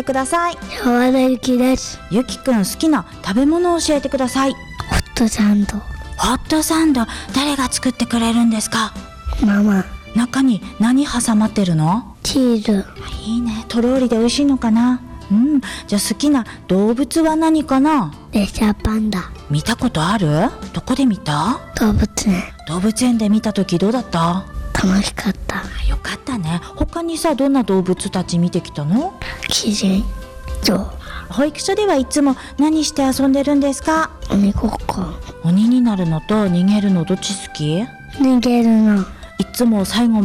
ください。 沢田ゆきです。 ゆきくん好きな食べ物を教えてください。 ホットサンド。 ホットサンド、誰が作ってくれるんですか？ ママ。 中に何挟まってるの？ チーズ。 いいね。とろりで美味しいのかな？じゃあ好きな動物は何かな？ レッサーパンダ。 見たことある？どこで見た？ 動物園。 動物園で見たときどうだった？ 楽しかった。 よかったね。他にさ、どんな動物たち見てきたの？ キリン、ゾウ。 保育所ではいつも何して遊んでるんですか？ 鬼ごっこ。 鬼になるのと逃げるのどっち好き？ 逃げるの。 いつも最後